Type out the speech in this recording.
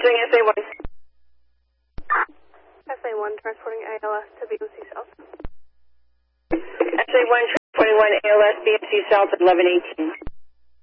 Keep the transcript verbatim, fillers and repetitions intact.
Using S A one. S A one transporting A L S to B O C South. S A one transporting one A L S B O C South at eleven eighteen.